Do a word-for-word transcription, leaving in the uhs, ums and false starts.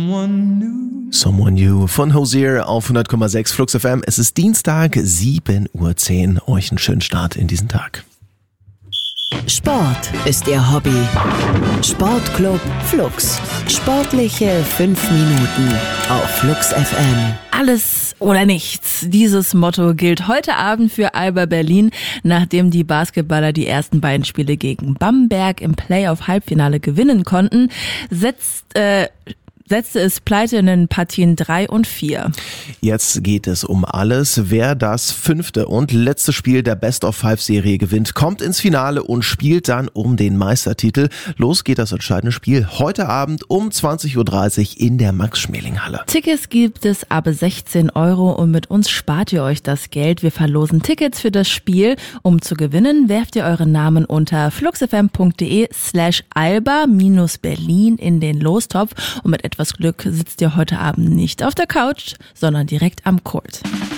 Someone New von Hozier auf hundert Komma sechs Flux F M. Es ist Dienstag, sieben Uhr zehn. Euch einen schönen Start in diesen Tag. Sport ist Ihr Hobby. Sportclub Flux. Sportliche fünf Minuten auf Flux F M. Alles oder nichts. Dieses Motto gilt heute Abend für Alba Berlin, nachdem die Basketballer die ersten beiden Spiele gegen Bamberg im Playoff-Halbfinale gewinnen konnten, setzt äh, setzte es Pleite in den Partien drei und vier. Jetzt geht es um alles. Wer das fünfte und letzte Spiel der Best-of-Five-Serie gewinnt, kommt ins Finale und spielt dann um den Meistertitel. Los geht das entscheidende Spiel heute Abend um zwanzig Uhr dreißig in der Max-Schmeling-Halle. Tickets gibt es ab sechzehn Euro und mit uns spart ihr euch das Geld. Wir verlosen Tickets für das Spiel. Um zu gewinnen, werft ihr euren Namen unter fluxfm.de slash alba minus Berlin in den Lostopf und mit etwas Glück sitzt ihr heute Abend nicht auf der Couch, sondern direkt am Court.